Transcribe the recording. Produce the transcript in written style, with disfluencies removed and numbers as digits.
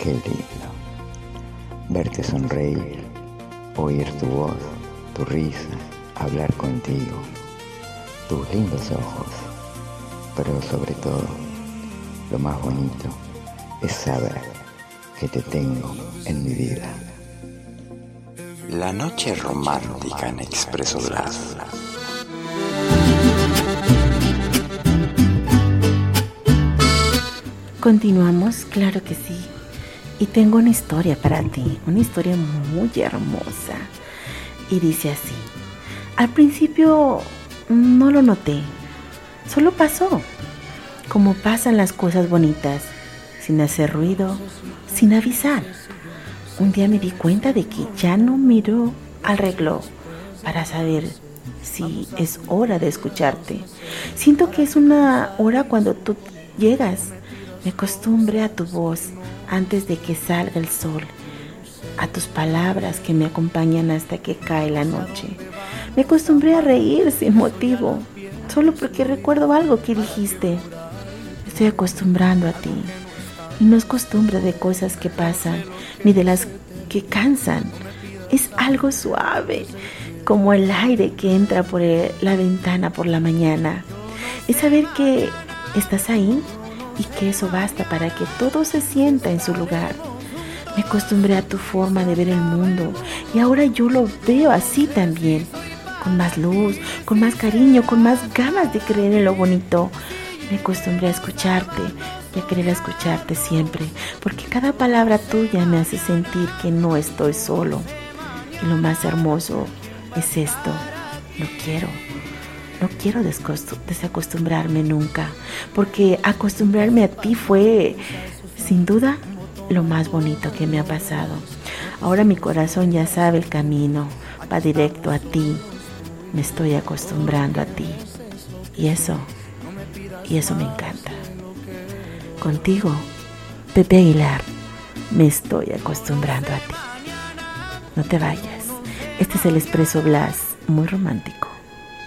Qué lindo. Verte sonreír, oír tu voz, tu risa, hablar contigo, tus lindos ojos. Pero sobre todo, lo más bonito es saber que te tengo en mi vida. La noche romántica en Expreso Blas. Continuamos, claro que sí. Y tengo una historia para ti, una historia muy hermosa. Y dice así: al principio no lo noté, solo pasó, como pasan las cosas bonitas, sin hacer ruido, sin avisar. Un día me di cuenta de que ya no miro al reloj para saber si es hora de escucharte. Siento que es una hora cuando tú llegas. Me acostumbré a tu voz antes de que salga el sol, a tus palabras que me acompañan hasta que cae la noche. Me acostumbré a reír sin motivo, solo porque recuerdo algo que dijiste. Estoy acostumbrando a ti. Y no es costumbre de cosas que pasan, ni de las que cansan. Es algo suave, como el aire que entra por la ventana por la mañana. Es saber que estás ahí y que eso basta para que todo se sienta en su lugar. Me acostumbré a tu forma de ver el mundo y ahora yo lo veo así también, con más luz, con más cariño, con más ganas de creer en lo bonito. Me acostumbré a escucharte y a querer escucharte siempre, porque cada palabra tuya me hace sentir que no estoy solo. Y lo más hermoso es esto: no quiero desacostumbrarme nunca, porque acostumbrarme a ti fue, sin duda, lo más bonito que me ha pasado. Ahora mi corazón ya sabe el camino, va directo a ti. Me estoy acostumbrando a ti. Y eso me encanta. Contigo, Pepe Aguilar, me estoy acostumbrando a ti. No te vayas. Este es el Expreso Blas, muy romántico.